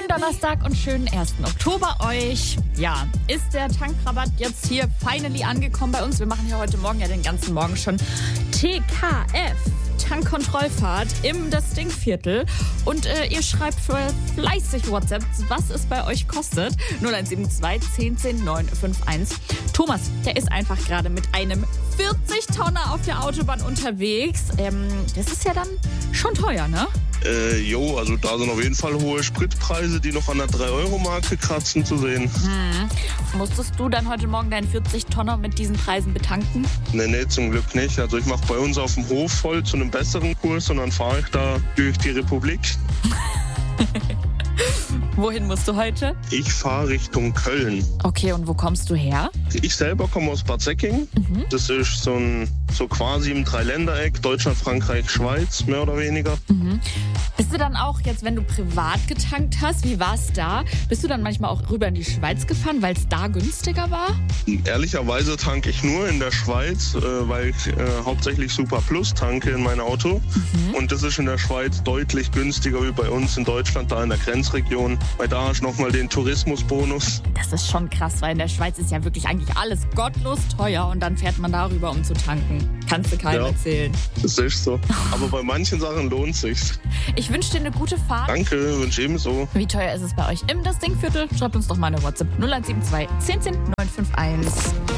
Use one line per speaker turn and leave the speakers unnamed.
Donnerstag und schönen 1. Oktober euch. Ja, ist der Tankrabatt jetzt hier finally angekommen bei uns? Wir machen ja heute Morgen, ja den ganzen Morgen schon TKF. Tankkontrollfahrt im Das Ding-Viertel. Und ihr schreibt für fleißig WhatsApp, was es bei euch kostet. 0172 10 951. Thomas, der ist einfach gerade mit einem 40-Tonner auf der Autobahn unterwegs. Das ist ja dann schon teuer, ne?
Also da sind auf jeden Fall hohe Spritpreise, die noch an der 3-Euro-Marke kratzen zu sehen.
Musstest du dann heute Morgen deinen 40-Tonner mit diesen Preisen betanken?
Nee, zum Glück nicht. Also ich mache bei uns auf dem Hof voll zu einem besseren Kurs und dann fahre ich da durch die Republik.
Wohin musst du heute?
Ich fahre Richtung Köln.
Okay, und wo kommst du her?
Ich selber komme aus Bad Säcking. Das ist so quasi im Dreiländereck, Deutschland, Frankreich, Schweiz, mehr oder weniger.
Bist du dann auch jetzt, wenn du privat getankt hast, wie war es da? Bist du dann manchmal auch rüber in die Schweiz gefahren, weil es da günstiger war?
Ehrlicherweise tanke ich nur in der Schweiz, weil ich hauptsächlich Super Plus tanke in mein Auto. Und das ist in der Schweiz deutlich günstiger wie bei uns in Deutschland, da in der Grenzregion. Weil da hast du nochmal den Tourismusbonus.
Das ist schon krass, weil in der Schweiz ist ja wirklich eigentlich alles gottlos teuer und dann fährt man darüber, um zu tanken. Kannst du keinem erzählen.
Das ist so. Aber bei manchen Sachen lohnt sich's.
Ich wünsche dir eine gute Fahrt.
Danke, wünsche ebenso.
Wie teuer ist es bei euch im Das Ding-Viertel? Schreibt uns doch mal eine WhatsApp 0172 10 951.